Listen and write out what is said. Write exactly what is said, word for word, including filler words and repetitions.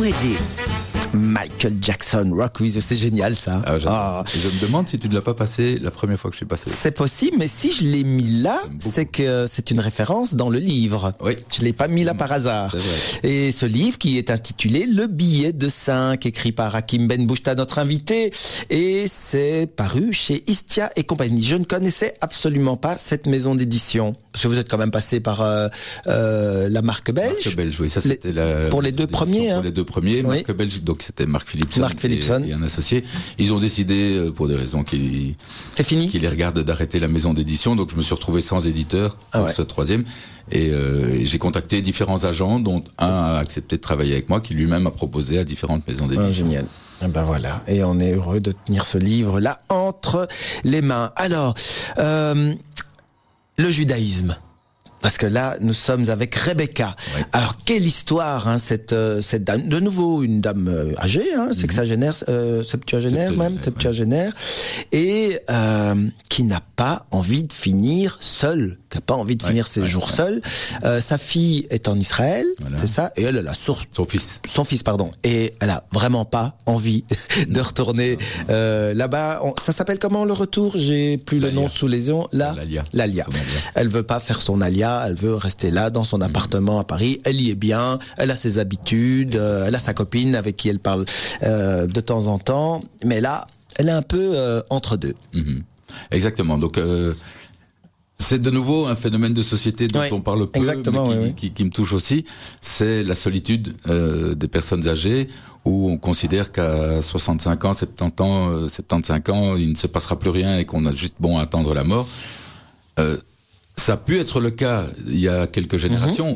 aider. Michael Jackson, Rock With You, c'est génial ça. Ah, ah. Et je me demande si tu ne l'as pas passé la première fois que je suis passé. C'est possible, mais si je l'ai mis là, c'est que c'est une référence dans le livre. Oui. Je l'ai pas mis là par hasard. C'est vrai. Et ce livre qui est intitulé Le billet de cinq, écrit par Hakim Ben Bouchta, notre invité, et c'est paru chez Istia et compagnie. Je ne connaissais absolument pas cette maison d'édition. Parce que vous êtes quand même passé par euh, euh, la marque belge. Marque belge, oui, ça c'était les, la pour les deux premiers. Hein. Pour les deux premiers, oui. marque belge, donc c'était Marc Philipson, Marc Philipson. Et, et un associé. Ils ont décidé, pour des raisons qui, c'est fini, qui les regardent, d'arrêter la maison d'édition. Donc je me suis retrouvé sans éditeur ah pour ouais. ce troisième. Et, euh, et j'ai contacté différents agents, dont un a accepté de travailler avec moi, qui lui-même a proposé à différentes maisons d'édition. Ah, génial. Ben voilà, et on est heureux de tenir ce livre-là entre les mains. Alors, euh, le judaïsme. Parce que là, nous sommes avec Rebecca. Oui. Alors, quelle histoire, hein, cette, euh, cette dame. De nouveau, une dame euh, âgée, hein, mm-hmm. sexagénaire, euh, septuagénaire même, septuagénaire, ouais. et euh, qui n'a pas envie de finir seule, qui n'a pas envie de ouais, finir ses ouais, jours ouais. seule. Euh, sa fille est en Israël, voilà. c'est ça, et elle, elle a son, son fils. Son fils, pardon. Et elle a vraiment pas envie de retourner euh, là-bas. On, ça s'appelle comment le retour? J'ai plus le nom sous les yeux. Là, L'Alia. L'Alia. Elle veut pas faire son Alia. Elle veut rester là dans son appartement à Paris. Elle y est bien. Elle a ses habitudes. Euh, elle a sa copine avec qui elle parle euh, de temps en temps. Mais là, elle est un peu euh, entre deux. Mm-hmm. Exactement. Donc euh, c'est de nouveau un phénomène de société dont oui, on parle peu, mais qui, oui, oui. Qui, qui me touche aussi. C'est la solitude euh, des personnes âgées, où on considère qu'à soixante-cinq ans, soixante-dix ans, euh, soixante-quinze ans, il ne se passera plus rien et qu'on a juste bon à attendre la mort. Euh, Ça a pu être le cas il y a quelques générations,